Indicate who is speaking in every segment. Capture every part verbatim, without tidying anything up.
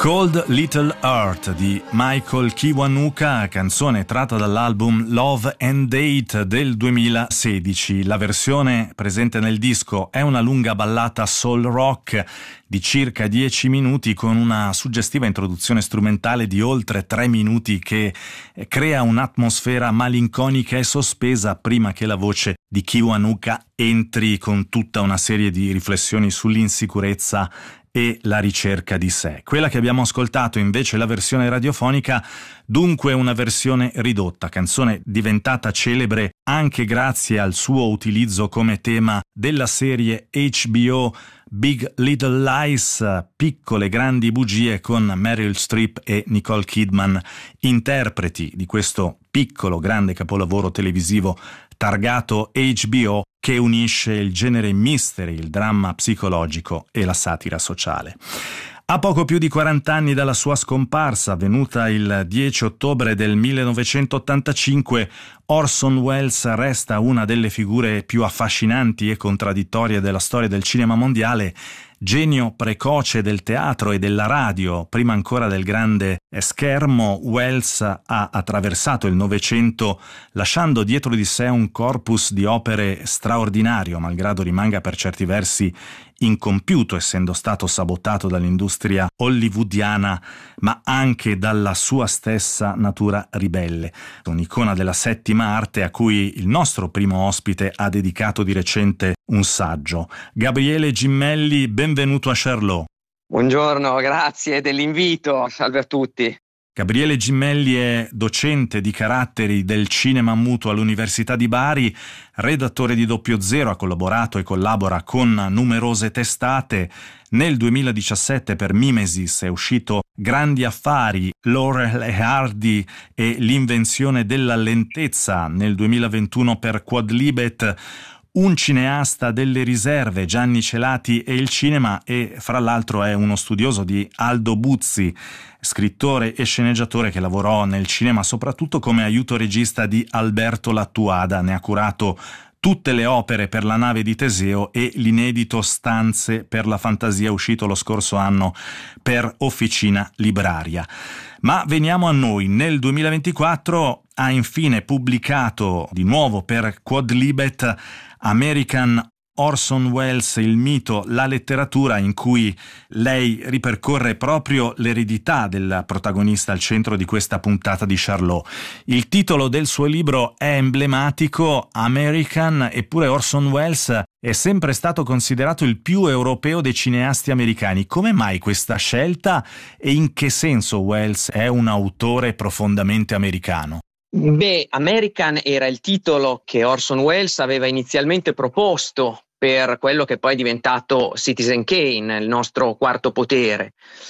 Speaker 1: Cold Little Heart di Michael Kiwanuka, canzone tratta dall'album Love and Date del duemilasedici. La versione presente nel disco è una lunga ballata soul rock di circa dieci minuti con una suggestiva introduzione strumentale di oltre tre minuti che crea un'atmosfera malinconica e sospesa prima che la voce di Kiwanuka entri con tutta una serie di riflessioni sull'insicurezza e la ricerca di sé. Quella che abbiamo ascoltato invece è la versione radiofonica, dunque una versione ridotta, canzone diventata celebre anche grazie al suo utilizzo come tema della serie H B O Big Little Lies, piccole grandi bugie, con Meryl Streep e Nicole Kidman interpreti di questo piccolo grande capolavoro televisivo targato H B O, che unisce il genere mystery, il dramma psicologico e la satira sociale. A poco più di quaranta anni dalla sua scomparsa, avvenuta il dieci ottobre del millenovecentottantacinque, Orson Welles resta una delle figure più affascinanti e contraddittorie della storia del cinema mondiale. Genio precoce del teatro e della radio, prima ancora del grande schermo, Welles ha attraversato il Novecento lasciando dietro di sé un corpus di opere straordinario, malgrado rimanga per certi versi incompiuto, essendo stato sabotato dall'industria hollywoodiana, ma anche dalla sua stessa natura ribelle. Un'icona della settima arte a cui il nostro primo ospite ha dedicato di recente un saggio. Gabriele Gimmelli, benvenuto a Charlot.
Speaker 2: Buongiorno, grazie dell'invito, salve a tutti.
Speaker 1: Gabriele Gimmelli è docente di caratteri del cinema muto all'Università di Bari, redattore di Doppio Zero, ha collaborato e collabora con numerose testate. Nel duemiladiciassette per Mimesis è uscito Grandi Affari, Laurel e Hardy e L'invenzione della lentezza. Nel duemilaventuno per Quadlibet Un cineasta delle riserve, Gianni Celati e il cinema, e fra l'altro è uno studioso di Aldo Buzzi, scrittore e sceneggiatore che lavorò nel cinema soprattutto come aiuto regista di Alberto Lattuada. Ne ha curato tutte le opere per La nave di Teseo e l'inedito Stanze per la fantasia, uscito lo scorso anno per Officina Libraria. Ma veniamo a noi. Nel duemilaventiquattro ha infine pubblicato di nuovo per Quadlibet American Orson Welles, il mito, la letteratura, in cui lei ripercorre proprio l'eredità del protagonista al centro di questa puntata di Charlot. Il titolo del suo libro è emblematico, American, eppure Orson Welles è sempre stato considerato il più europeo dei cineasti americani. Come mai questa scelta e in che senso Welles è un autore profondamente americano?
Speaker 2: Beh, American era il titolo che Orson Welles aveva inizialmente proposto per quello che poi è diventato Citizen Kane, il nostro quarto potere.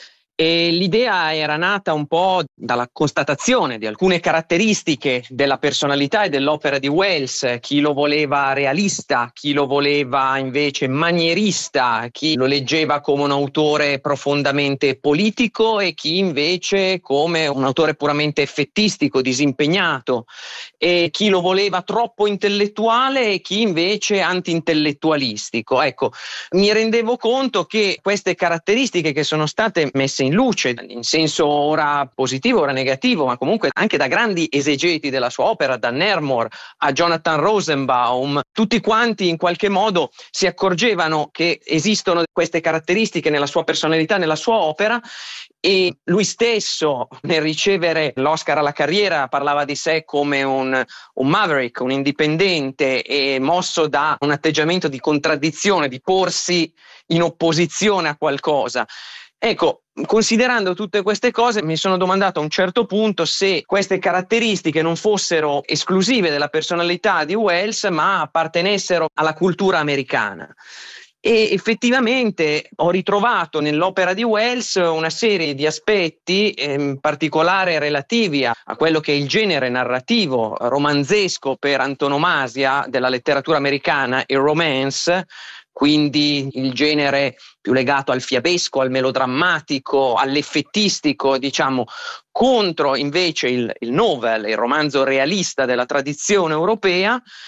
Speaker 2: E l'idea era nata un po' dalla constatazione di alcune caratteristiche della personalità e dell'opera di Welles, chi lo voleva realista, chi lo voleva invece manierista, chi lo leggeva come un autore profondamente politico e chi invece come un autore puramente effettistico, disimpegnato, e chi lo voleva troppo intellettuale e chi invece anti-intellettualistico. Ecco, mi rendevo conto che queste caratteristiche che sono state messe in luce in senso ora positivo, ora negativo, ma comunque anche da grandi esegeti della sua opera, da Nermor a Jonathan Rosenbaum, tutti quanti in qualche modo si accorgevano che esistono queste caratteristiche nella sua personalità, nella sua opera, e lui stesso nel ricevere l'Oscar alla carriera parlava di sé come un, un maverick, un indipendente, e mosso da un atteggiamento di contraddizione, di porsi in opposizione a qualcosa. Ecco, considerando tutte queste cose mi sono domandato a un certo punto se queste caratteristiche non fossero esclusive della personalità di Welles ma appartenessero alla cultura americana. E effettivamente ho ritrovato nell'opera di Welles una serie di aspetti, in particolare relativi a, a quello che è il genere narrativo romanzesco per antonomasia della letteratura americana, il romance, quindi il genere più legato al fiabesco, al melodrammatico, all'effettistico, diciamo, contro invece il, il novel, il romanzo realista della tradizione europea.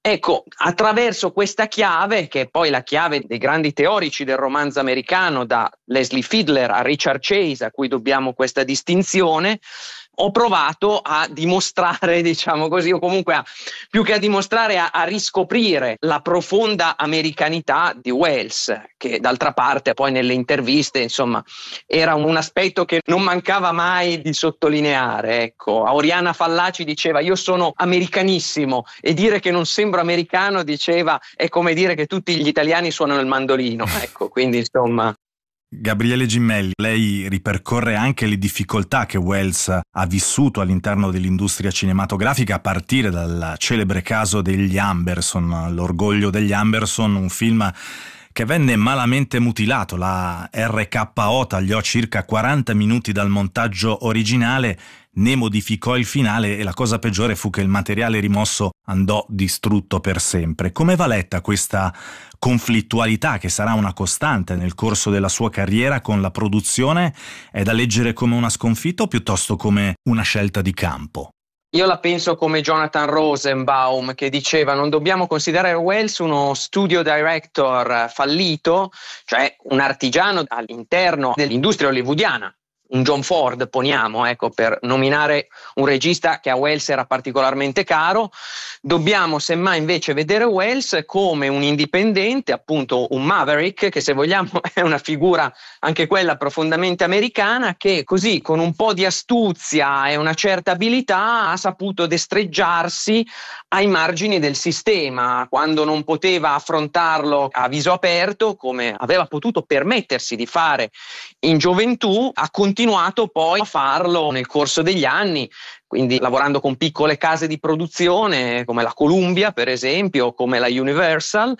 Speaker 2: Ecco, attraverso questa chiave, che è poi la chiave dei grandi teorici del romanzo americano, da Leslie Fiedler a Richard Chase, a cui dobbiamo questa distinzione, ho provato a dimostrare, diciamo così, o comunque a, più che a dimostrare, a, a riscoprire la profonda americanità di Welles, che d'altra parte poi nelle interviste, insomma, era un, un aspetto che non mancava mai di sottolineare. Ecco, a Oriana Fallaci diceva: io sono americanissimo, e dire che non sembro americano, diceva, è come dire che tutti gli italiani suonano il mandolino. Ecco, quindi insomma.
Speaker 1: Gabriele Gimmelli, lei ripercorre anche le difficoltà che Welles ha vissuto all'interno dell'industria cinematografica, a partire dal celebre caso degli Amberson, L'orgoglio degli Amberson, un film che venne malamente mutilato. La R K O tagliò circa quaranta minuti dal montaggio originale, ne modificò il finale e la cosa peggiore fu che il materiale rimosso andò distrutto per sempre. Come va letta questa conflittualità, che sarà una costante nel corso della sua carriera con la produzione? È da leggere come una sconfitta o piuttosto come una scelta di campo?
Speaker 2: Io la penso come Jonathan Rosenbaum, che diceva: non dobbiamo considerare Welles uno studio director fallito, cioè un artigiano all'interno dell'industria hollywoodiana. Un John Ford, poniamo, ecco, per nominare un regista che a Welles era particolarmente caro. Dobbiamo semmai invece vedere Welles come un indipendente, appunto un maverick, che se vogliamo è una figura anche quella profondamente americana, che così con un po' di astuzia e una certa abilità ha saputo destreggiarsi ai margini del sistema, quando non poteva affrontarlo a viso aperto come aveva potuto permettersi di fare in gioventù. Ha continuato poi a farlo nel corso degli anni, quindi lavorando con piccole case di produzione come la Columbia, per esempio, come la Universal,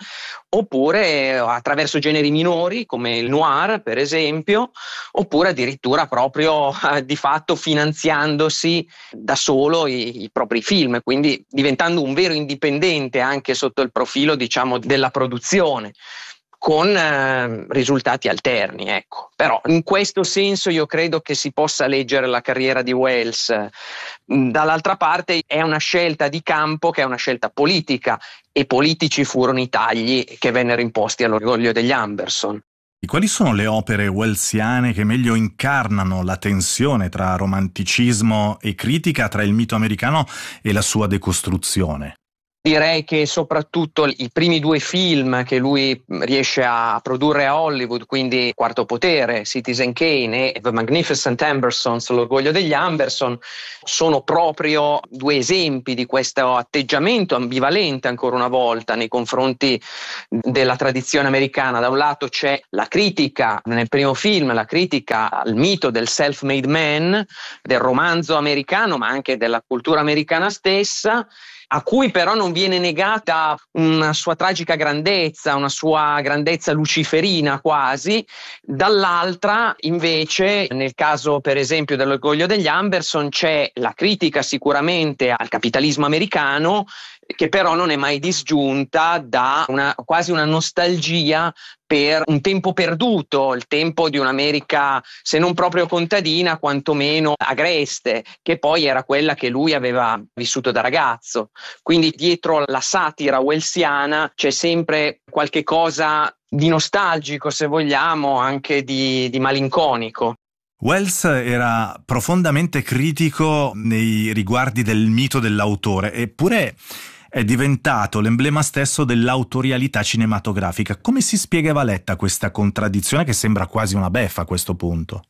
Speaker 2: oppure attraverso generi minori come il noir, per esempio, oppure addirittura proprio eh, di fatto finanziandosi da solo i, i propri film, quindi diventando un vero indipendente anche sotto il profilo, diciamo, della produzione, con eh, risultati alterni, ecco. Però in questo senso io credo che si possa leggere la carriera di Welles. Dall'altra parte è una scelta di campo che è una scelta politica, e politici furono i tagli che vennero imposti all'orgoglio degli Amberson.
Speaker 1: E quali sono le opere wellesiane che meglio incarnano la tensione tra romanticismo e critica, tra il mito americano e la sua decostruzione?
Speaker 2: Direi che soprattutto i primi due film che lui riesce a produrre a Hollywood, quindi Quarto Potere, Citizen Kane e The Magnificent Ambersons, L'orgoglio degli Amberson, sono proprio due esempi di questo atteggiamento ambivalente, ancora una volta, nei confronti della tradizione americana. Da un lato c'è la critica, nel primo film, la critica al mito del self-made man, del romanzo americano, ma anche della cultura americana stessa, a cui però non viene negata una sua tragica grandezza, una sua grandezza luciferina quasi. Dall'altra, invece, nel caso per esempio dell'orgoglio degli Amberson, c'è la critica sicuramente al capitalismo americano, che però non è mai disgiunta da una, quasi una nostalgia per un tempo perduto, il tempo di un'America se non proprio contadina, quantomeno agreste, che poi era quella che lui aveva vissuto da ragazzo. Quindi dietro la satira wellesiana c'è sempre qualche cosa di nostalgico, se vogliamo, anche di, di malinconico.
Speaker 1: Welles era profondamente critico nei riguardi del mito dell'autore, eppure è diventato l'emblema stesso dell'autorialità cinematografica. Come si spiega e va letta questa contraddizione, che sembra quasi una beffa a questo punto?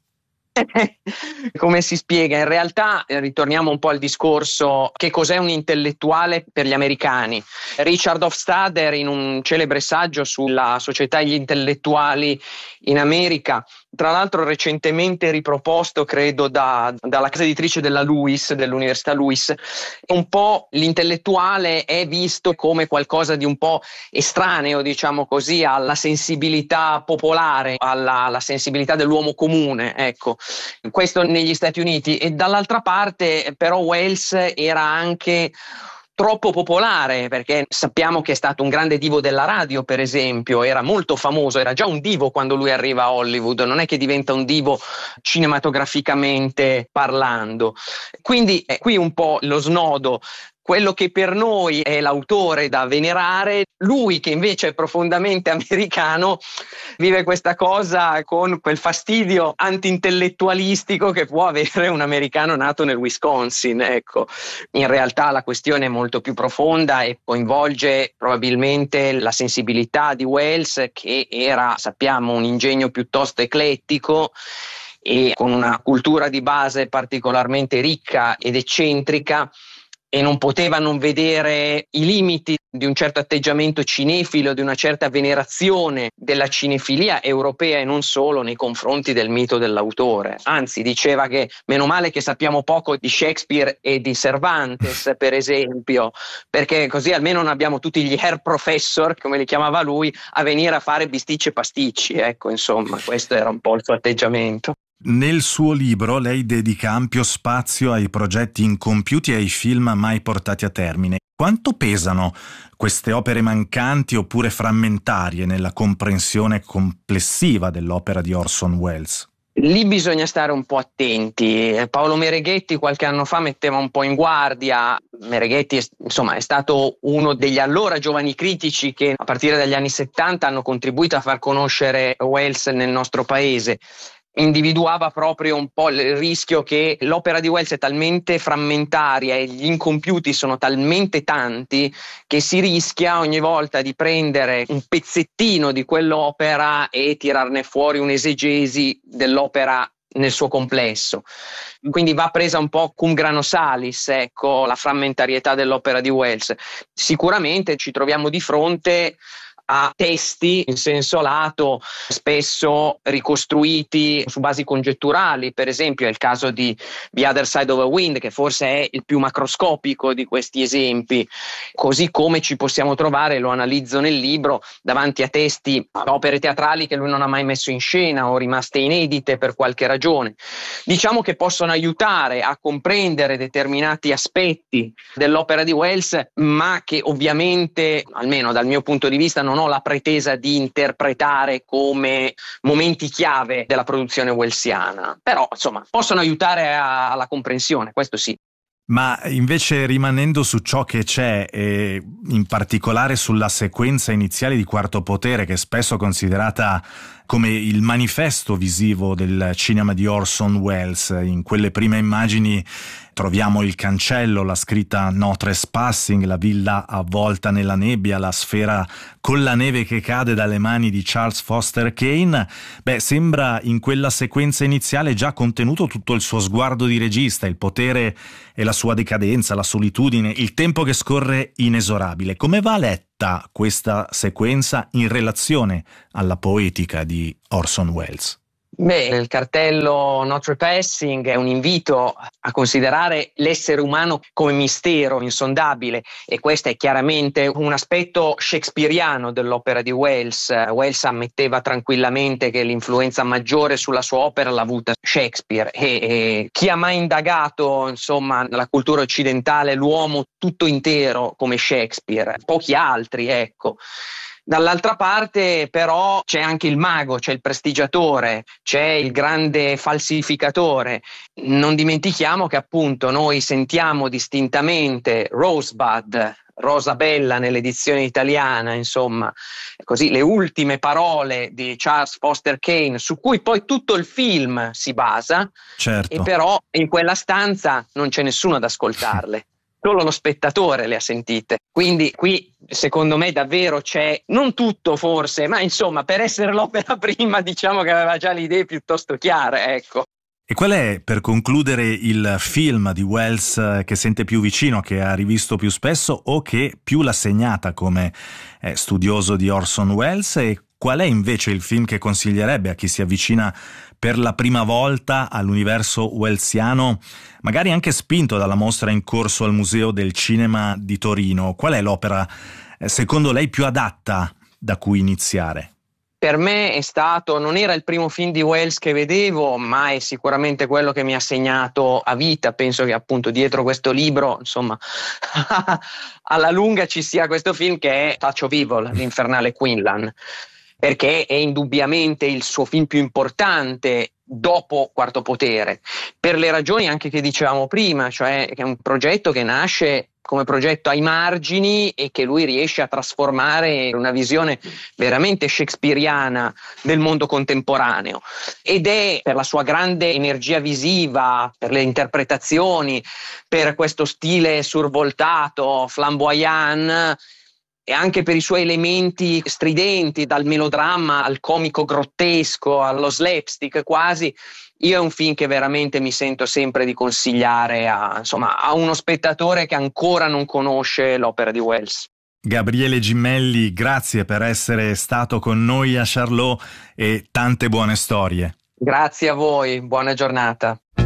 Speaker 2: Come si spiega? In realtà eh, ritorniamo un po' al discorso: che cos'è un intellettuale per gli americani? Richard Hofstadter, in un celebre saggio sulla società e gli intellettuali in America, tra l'altro recentemente riproposto credo da, dalla casa editrice della Lewis, dell'Università Lewis, un po' l'intellettuale è visto come qualcosa di un po' estraneo, diciamo così, alla sensibilità popolare, alla, alla sensibilità dell'uomo comune, ecco. Questo negli Stati Uniti. E dall'altra parte però Welles era anche troppo popolare, perché sappiamo che è stato un grande divo della radio, per esempio, era molto famoso, era già un divo quando lui arriva a Hollywood, non è che diventa un divo cinematograficamente parlando. Quindi è qui un po' lo snodo. quello che per noi è l'autore da venerare, lui che invece è profondamente americano vive questa cosa con quel fastidio anti-intellettualistico che può avere un americano nato nel Wisconsin. Ecco, in realtà la questione è molto più profonda e coinvolge probabilmente la sensibilità di Wells, che era, sappiamo, un ingegno piuttosto eclettico e con una cultura di base particolarmente ricca ed eccentrica, e non poteva non vedere i limiti di un certo atteggiamento cinefilo, di una certa venerazione della cinefilia europea e non solo nei confronti del mito dell'autore. Anzi, diceva che meno male che sappiamo poco di Shakespeare e di Cervantes, per esempio, perché così almeno non abbiamo tutti gli Herr Professor, come li chiamava lui, a venire a fare bisticci e pasticci. Ecco, insomma, questo era un po' il suo atteggiamento.
Speaker 1: Nel suo libro lei dedica ampio spazio ai progetti incompiuti e ai film mai portati a termine. Quanto pesano queste opere mancanti oppure frammentarie nella comprensione complessiva dell'opera di Orson Welles?
Speaker 2: Lì bisogna stare un po' attenti. Paolo Mereghetti qualche anno fa metteva un po' in guardia. Mereghetti, insomma, è stato uno degli allora giovani critici che a partire dagli anni settanta hanno contribuito a far conoscere Welles nel nostro paese. Individuava proprio un po' il rischio che l'opera di Welles è talmente frammentaria e gli incompiuti sono talmente tanti che si rischia ogni volta di prendere un pezzettino di quell'opera e tirarne fuori un'esegesi dell'opera nel suo complesso. Quindi va presa un po' cum grano salis, ecco, la frammentarietà dell'opera di Welles. Sicuramente ci troviamo di fronte a testi in senso lato, spesso ricostruiti su basi congetturali. Per esempio è il caso di The Other Side of the Wind, che forse è il più macroscopico di questi esempi, così come ci possiamo trovare, lo analizzo nel libro, davanti a testi, a opere teatrali che lui non ha mai messo in scena o rimaste inedite per qualche ragione. Diciamo che possono aiutare a comprendere determinati aspetti dell'opera di Welles, ma che ovviamente, almeno dal mio punto di vista, non non ho la pretesa di interpretare come momenti chiave della produzione wellsiana, però insomma possono aiutare a, alla comprensione, questo sì.
Speaker 1: Ma invece, rimanendo su ciò che c'è, e in particolare sulla sequenza iniziale di Quarto Potere, che è spesso considerata come il manifesto visivo del cinema di Orson Welles, in quelle prime immagini troviamo il cancello, la scritta No Trespassing, la villa avvolta nella nebbia, la sfera con la neve che cade dalle mani di Charles Foster Kane. Beh, sembra in quella sequenza iniziale già contenuto tutto il suo sguardo di regista, il potere e la sua decadenza, la solitudine, il tempo che scorre inesorabile. Come va letta questa sequenza in relazione alla poetica di Orson Welles?
Speaker 2: Beh, il cartello No Trespassing è un invito a considerare l'essere umano come mistero insondabile, e questo è chiaramente un aspetto shakespeariano dell'opera di Welles. Welles ammetteva tranquillamente che l'influenza maggiore sulla sua opera l'ha avuta Shakespeare, e, e chi ha mai indagato, insomma, nella cultura occidentale l'uomo tutto intero come Shakespeare? Pochi altri, ecco. Dall'altra parte però c'è anche il mago, c'è il prestigiatore, c'è il grande falsificatore. Non dimentichiamo che appunto noi sentiamo distintamente Rosebud, Rosabella nell'edizione italiana, insomma, così le ultime parole di Charles Foster Kane, su cui poi tutto il film si basa.
Speaker 1: Certo.
Speaker 2: E però in quella stanza non c'è nessuno ad ascoltarle. Solo lo spettatore le ha sentite. Quindi qui secondo me davvero c'è, non tutto forse, ma insomma per essere l'opera prima diciamo che aveva già le idee piuttosto chiare, ecco.
Speaker 1: E qual è, per concludere, il film di Welles che sente più vicino, che ha rivisto più spesso o che più l'ha segnata come eh, studioso di Orson Welles? E qual è invece il film che consiglierebbe a chi si avvicina per la prima volta all'universo wellsiano, magari anche spinto dalla mostra in corso al Museo del Cinema di Torino? Qual è l'opera, eh, secondo lei, più adatta da cui iniziare?
Speaker 2: Per me è stato, non era il primo film di Welles che vedevo, ma è sicuramente quello che mi ha segnato a vita. Penso che appunto dietro questo libro, insomma, alla lunga ci sia questo film che è Touch of Evil, l'Infernale Quinlan, perché è indubbiamente il suo film più importante dopo Quarto Potere, per le ragioni anche che dicevamo prima, cioè che è un progetto che nasce come progetto ai margini e che lui riesce a trasformare in una visione veramente shakespeariana del mondo contemporaneo, ed è per la sua grande energia visiva, per le interpretazioni, per questo stile survoltato, flamboyant, e anche per i suoi elementi stridenti, dal melodramma al comico grottesco, allo slapstick quasi. Io è un film che veramente mi sento sempre di consigliare a, insomma, a uno spettatore che ancora non conosce l'opera di Welles.
Speaker 1: Gabriele Gimmelli, grazie per essere stato con noi a Charlot e tante buone storie.
Speaker 2: Grazie a voi, buona giornata.